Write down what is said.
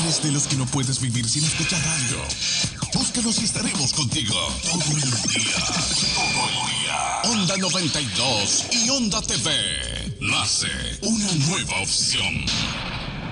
Eres de los que no puedes vivir sin escuchar radio. Búscanos y estaremos contigo todo el día. Todo el día. Onda 92 y Onda TV. Nace una nueva opción.